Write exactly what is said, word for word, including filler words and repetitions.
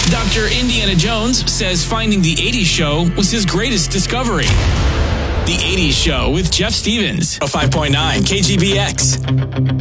Doctor Indiana Jones says finding the eighties Show was his greatest discovery. The eighties Show with Jeff Stevens, a five point nine K G B X.